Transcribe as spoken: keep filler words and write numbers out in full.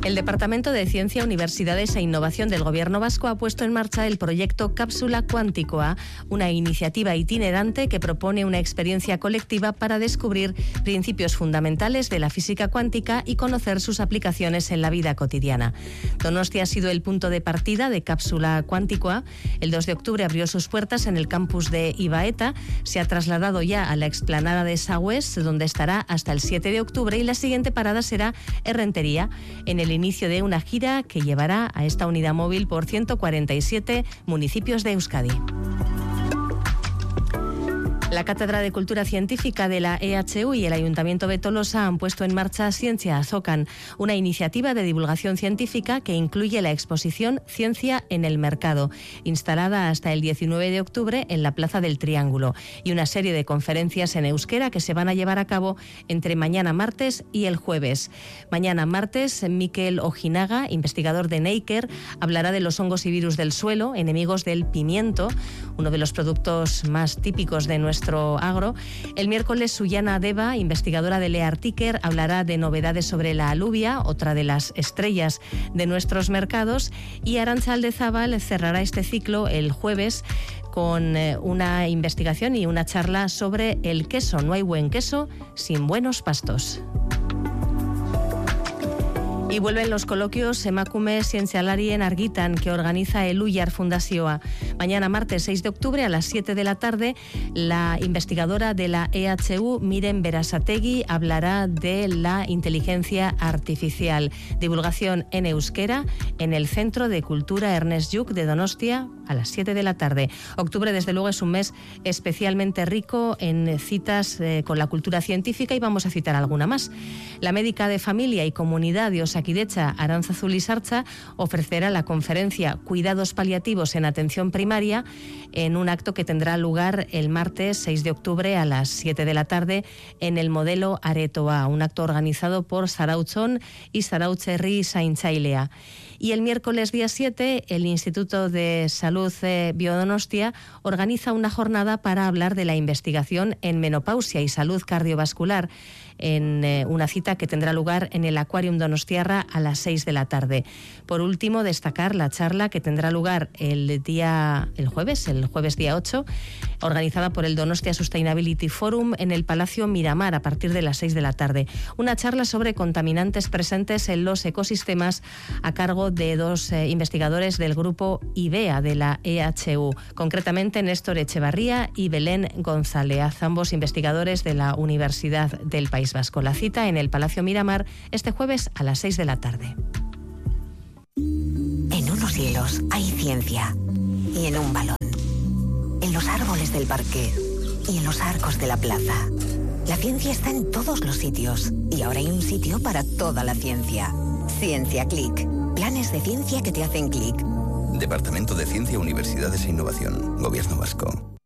El Departamento de Ciencia, Universidades e Innovación del Gobierno vasco ha puesto en marcha el proyecto Cápsula Cuánticoa, una iniciativa itinerante que propone una experiencia colectiva para descubrir principios fundamentales de la física cuántica y conocer sus aplicaciones en la vida cotidiana. Donostia ha sido el punto de partida de Cápsula Cuánticoa. El dos de octubre abrió sus puertas en el campus de Ibaeta, se ha trasladado ya a la explanada de Sagües, donde estará hasta el siete de octubre, y la siguiente parada será Errentería, en el inicio de una gira que llevará a esta unidad móvil por ciento cuarenta y siete municipios de Euskadi. La Cátedra de Cultura Científica de la E H U y el Ayuntamiento de Tolosa han puesto en marcha Ciencia Azokan, una iniciativa de divulgación científica que incluye la exposición Ciencia en el Mercado, instalada hasta el diecinueve de octubre en la Plaza del Triángulo, y una serie de conferencias en euskera que se van a llevar a cabo entre mañana martes y el jueves. Mañana martes, Mikel Ojinaga, investigador de Neiker, hablará de los hongos y virus del suelo, enemigos del pimiento, uno de los productos más típicos de nuestro nuestro agro. El miércoles, Suyana Deva, investigadora de Leartiker, hablará de novedades sobre la alubia, otra de las estrellas de nuestros mercados, y Arantxa Aldezábal cerrará este ciclo el jueves con una investigación y una charla sobre el queso. No hay buen queso sin buenos pastos. Y vuelven los coloquios Emakume Zientzialarien Argitan, que organiza el Ullar Fundazioa. Mañana martes seis de octubre a las siete de la tarde, la investigadora de la E H U, Miren Berasategui, hablará de la inteligencia artificial. Divulgación en euskera en el Centro de Cultura Ernest Lluch de Donostia a las siete de la tarde. Octubre, desde luego, es un mes especialmente rico en citas eh, con la cultura científica, y vamos a citar alguna más. La médica de familia y comunidad de Osakidecha, Arantzazu Sarcha, ofrecerá la conferencia Cuidados paliativos en atención primaria en un acto que tendrá lugar el martes seis de octubre a las siete de la tarde en el modelo Aretoa, un acto organizado por Zarautzon y Zarautz-Herri Zaintzailea. Y el miércoles día siete, el Instituto de Salud eh, Biodonostia organiza una jornada para hablar de la investigación en menopausia y salud cardiovascular, en eh, una cita que tendrá lugar en el Aquarium Donostiarra a las seis de la tarde. Por último, destacar la charla que tendrá lugar el día el jueves, el jueves día ocho, organizada por el Donostia Sustainability Forum en el Palacio Miramar a partir de las seis de la tarde. Una charla sobre contaminantes presentes en los ecosistemas a cargo de dos eh, investigadores del grupo IBEA de la E H U, concretamente Néstor Echevarría y Belén González, ambos investigadores de la Universidad del País Vasco. La cita en el Palacio Miramar este jueves a las seis de la tarde. En unos hielos hay ciencia, y en un balón, en los árboles del parque y en los arcos de la plaza. La ciencia está en todos los sitios, y ahora hay un sitio para toda la ciencia. Ciencia Click. Planes de ciencia que te hacen clic. Departamento de Ciencia, Universidades e Innovación. Gobierno Vasco.